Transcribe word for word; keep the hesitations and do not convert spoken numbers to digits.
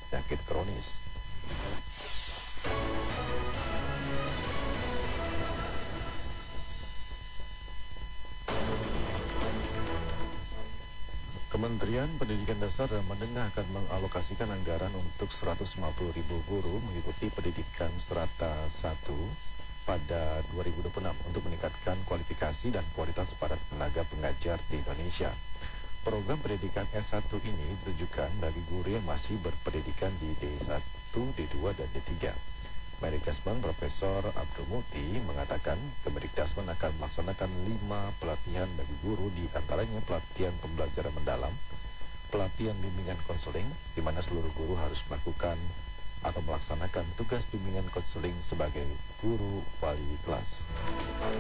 penyakit kronis. Kementerian Pendidikan Dasar dan Menengah akan mengalokasikan anggaran untuk seratus lima puluh ribu guru mengikuti pendidikan serata satu pada dua ribu dua puluh enam untuk meningkatkan kualifikasi dan kualitas para tenaga pengajar di Indonesia. Program pendidikan S satu ini ditujukan bagi guru yang masih berpendidikan di D satu, D dua, dan D tiga. Mendikbud Profesor Abdul Muti mengatakan Kemendikbud akan melaksanakan lima pelatihan bagi guru, di antaranya pelatihan pembelajaran mendalam, pelatihan bimbingan konseling, di mana seluruh guru harus melakukan atau melaksanakan tugas bimbingan konseling sebagai guru wali kelas.